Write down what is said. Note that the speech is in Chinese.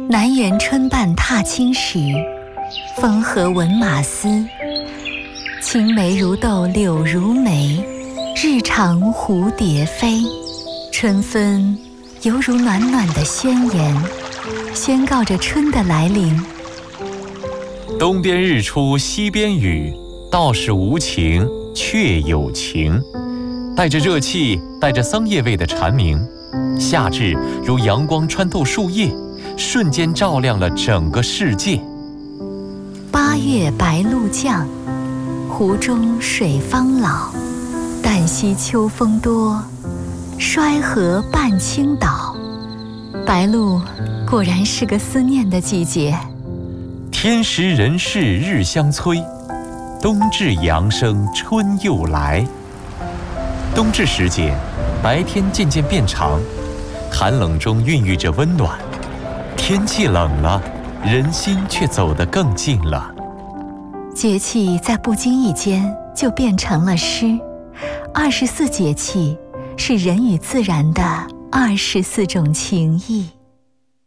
南园春半踏青时，风和闻马嘶。青梅如豆柳如眉，日长蝴蝶飞。春分犹如暖暖的宣言，宣告着春的来临。 东边日出西边雨，道是无晴却有晴。带着热气，带着桑叶味的蝉鸣，夏至如阳光穿透树叶，瞬间照亮了整个世界。 8月白露降，湖中水方老。旦夕秋风多，衰河半倾倒。白露果然是个思念的季节。 天时人事日相催，冬至阳生春又来。冬至时节，白天渐渐变长，寒冷中孕育着温暖。天气冷了，人心却走得更近了。 节气在不经意间就变成了诗。24节气是人与自然的24种情谊。